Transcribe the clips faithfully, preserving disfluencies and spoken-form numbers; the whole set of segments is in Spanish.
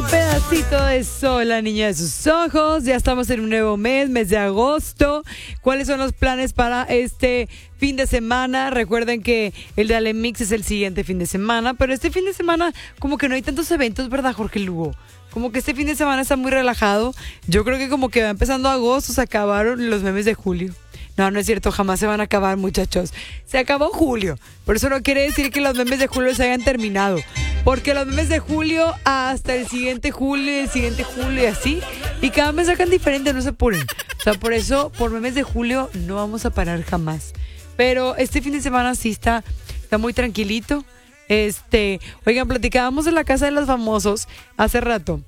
El pedacito de sol, la niña de sus ojos. Ya estamos en un nuevo mes, mes de agosto. ¿Cuáles son los planes para este fin de semana? Recuerden que el de Ale Mix es el siguiente fin de semana, pero este fin de semana como que no hay tantos eventos, ¿verdad, Jorge Lugo? Como que este fin de semana está muy relajado. Yo creo que como que va empezando agosto, se acabaron los memes de julio. No, no es cierto, jamás se van a acabar, muchachos. Se acabó julio, pero eso no quiere decir que los memes de julio se hayan terminado. Porque los memes de julio hasta el siguiente julio, el siguiente julio y así. Y cada mes sacan diferente, no se apuren. O sea, por eso, por memes de julio no vamos a parar jamás. Pero este fin de semana sí está, está muy tranquilito. Este, oigan, platicábamos en la casa de los famosos hace rato.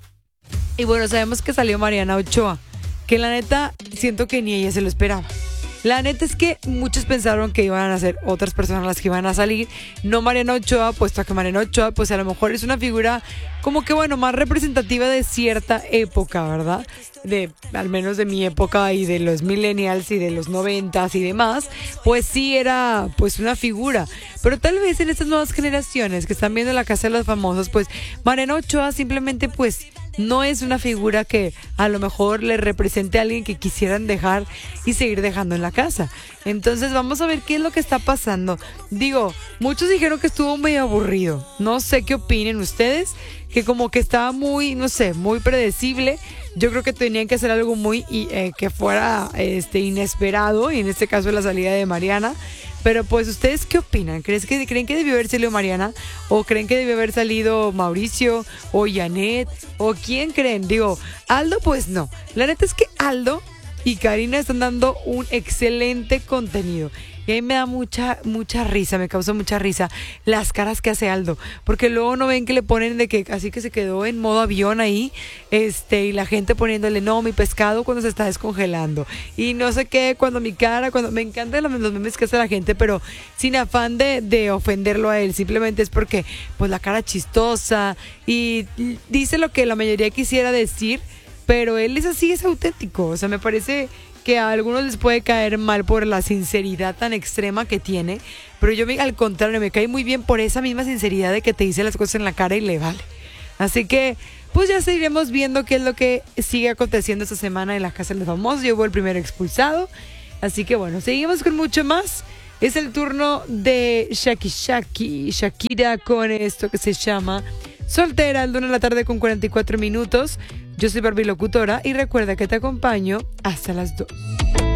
Y bueno, sabemos que salió Mariana Ochoa. Que la neta, siento que ni ella se lo esperaba. La neta es que muchos pensaron que iban a ser otras personas las que iban a salir, no Mariana Ochoa, puesto que Mariana Ochoa pues a lo mejor es una figura como que bueno, más representativa de cierta época, ¿verdad? De, al menos de mi época y de los millennials y de los noventas y demás, pues sí era pues una figura. Pero tal vez en estas nuevas generaciones que están viendo la casa de los famosos, pues Mariana Ochoa simplemente pues no es una figura que a lo mejor le represente a alguien que quisieran dejar y seguir dejando en la casa. Entonces vamos a ver qué es lo que está pasando. Digo, muchos dijeron que estuvo medio aburrido. No sé qué opinen ustedes, que como que estaba muy, no sé, muy predecible. Yo creo que tenían que hacer algo muy eh, que fuera este inesperado, y en este caso la salida de Mariana. Pero pues, ¿ustedes qué opinan? ¿Creen que, ¿Creen que debió haber salido Mariana? ¿O creen que debió haber salido Mauricio? ¿O Janet? ¿O quién creen? Digo, Aldo, pues no. La neta es que Aldo y Karina están dando un excelente contenido. Y a mí me da mucha, mucha risa, me causa mucha risa las caras que hace Aldo. Porque luego no ven que le ponen de que así que se quedó en modo avión ahí. Este, y la gente poniéndole, no, mi pescado cuando se está descongelando. Y no sé qué, cuando mi cara, cuando me encantan los, los memes que hace la gente, pero sin afán de, de ofenderlo a él. Simplemente es porque, pues la cara chistosa. Y dice lo que la mayoría quisiera decir, pero él es así, es auténtico. O sea, me parece que a algunos les puede caer mal por la sinceridad tan extrema que tiene, pero yo me, al contrario, me cae muy bien por esa misma sinceridad de que te dice las cosas en la cara y le vale. Así que, pues ya seguiremos viendo qué es lo que sigue aconteciendo esta semana en la casa de los famosos. Yo fui el primero expulsado, así que bueno, seguimos con mucho más. Es el turno de Shaki Shaki, Shakira con esto que se llama Soltera, el lunes de la tarde con cuarenta y cuatro minutos. Yo soy Barbie Locutora y recuerda que te acompaño hasta las dos.